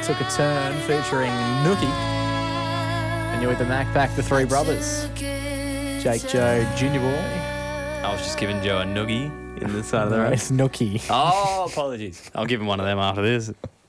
took a turn featuring Nookie. And you're with the Mac Pack, the three brothers. Jake, Joe, Junior Boy. I was just giving Joe a noogie in the side of the No, road. it's Nookie. Oh, apologies. I'll give him one of them after this.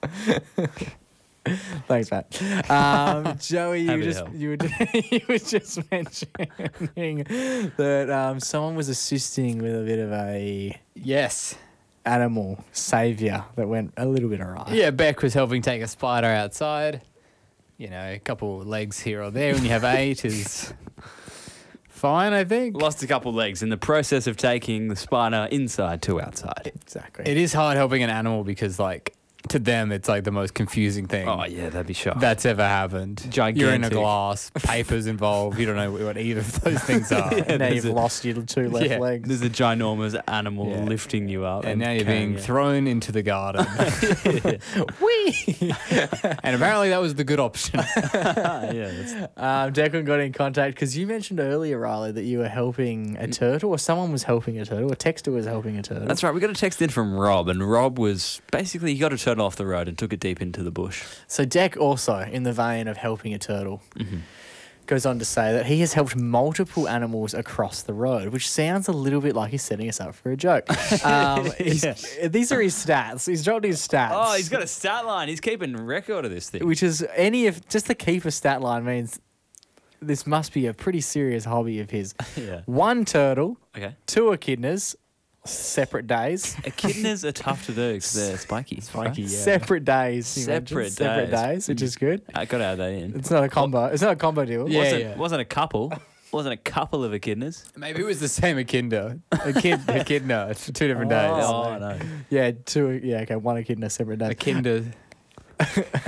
Thanks, Matt. Joey, you were just mentioning that someone was assisting with a bit of a Yes. animal saviour that went a little bit awry. Yeah, Beck was helping take a spider outside. You know, a couple legs here or there when you have 8 is fine, I think. Lost a couple legs in the process of taking the spider inside to outside. Exactly. It is hard helping an animal because, like, to them, it's like the most confusing thing Oh, yeah, that'd be shocked. that's ever happened. Gigantic. You're in a glass, papers involved. You don't know what either of those things are. And now there's you've a- lost your two left Yeah, legs. There's a ginormous animal Yeah. lifting you up. And now you're carrying being you. thrown into the garden. Whee! And apparently that was the good option. Yeah, that's Declan got in contact because you mentioned earlier, Riley, that you were helping a turtle, or someone was helping a turtle, a texter was helping a turtle. That's right. We got a text in from Rob, and Rob was basically, he got a turtle off the road and took it deep into the bush. So Deck also, in the vein of helping a turtle, goes on to say that he has helped multiple animals across the road, which sounds a little bit like he's setting us up for a joke. These are his stats. He's dropped his stats. Oh, he's got a stat line. He's keeping record of this thing. Which is just the keeper stat line means this must be a pretty serious hobby of his. Yeah. 1 turtle, Okay. 2 echidnas, separate days. Echidnas are tough to do because they're spiky. Spiky, yeah. Separate days. he mentioned. Separate Separate days. days, which is good. I got to add that in. It's not a combo. It's not a combo deal. Yeah. Wasn't a couple. Wasn't a couple of echidnas. Maybe it was the same echidna. Echidna. It's for 2 different days. Oh, no. Yeah, 2. Yeah, okay. 1 echidna, separate days. Echidna.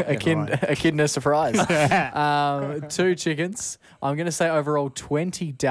Echidna surprise. 2 chickens. I'm going to say overall 20